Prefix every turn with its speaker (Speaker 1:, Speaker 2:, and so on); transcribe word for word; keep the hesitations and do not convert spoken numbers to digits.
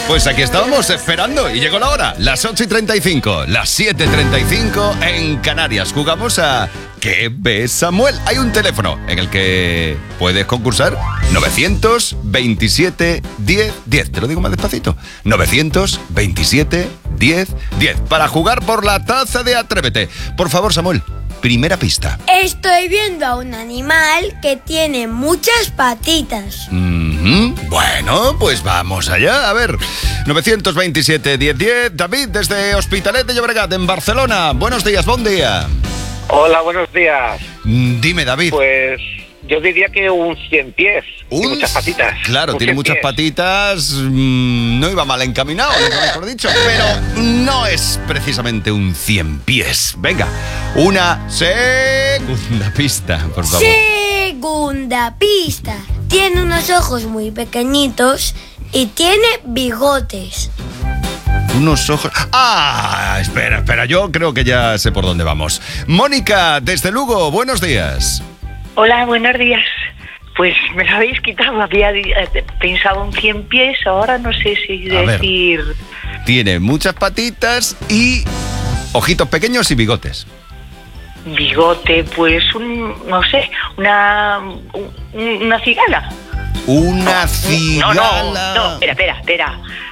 Speaker 1: Pues aquí estábamos esperando y llegó la hora. Las ocho y treinta y cinco, las siete y treinta y cinco en Canarias. Jugamos a ¿Qué ve Samuel? Hay un teléfono en el que puedes concursar. novecientos veintisiete diez diez. Te lo digo más despacito. novecientos veintisiete diez diez. Para jugar por la taza de Atrévete. Por favor, Samuel, primera pista.
Speaker 2: Estoy viendo a un animal que tiene muchas patitas.
Speaker 1: Mm-hmm. Bueno, pues vamos allá. A ver, novecientos veintisiete diez diez. David, desde Hospitalet de Llobregat, en Barcelona. Buenos días, buen día.
Speaker 3: Hola, buenos días.
Speaker 1: Mm, Dime, David.
Speaker 3: Pues yo diría que un cien pies.
Speaker 1: Un...
Speaker 3: Tiene muchas patitas.
Speaker 1: Claro,
Speaker 3: un
Speaker 1: tiene muchas
Speaker 3: pies.
Speaker 1: patitas. Mmm, no iba mal encaminado, mejor dicho. Pero no es precisamente un cien pies. Venga, una segunda pista, por favor.
Speaker 2: Segunda pista. Tiene unos ojos muy pequeñitos y tiene bigotes.
Speaker 1: Unos ojos... ¡Ah! Espera, espera, yo creo que ya sé por dónde vamos. Mónica, desde Lugo, buenos días.
Speaker 4: Hola, buenos días. Pues me lo habéis quitado, había eh, pensado un cien pies, ahora no sé si
Speaker 1: A
Speaker 4: decir...
Speaker 1: ver. Tiene muchas patitas y ojitos pequeños y bigotes.
Speaker 4: Bigote, pues un, no sé, una, un, una cigala.
Speaker 1: Una
Speaker 4: No,
Speaker 1: cigala.
Speaker 4: no, no, no, espera, espera, espera.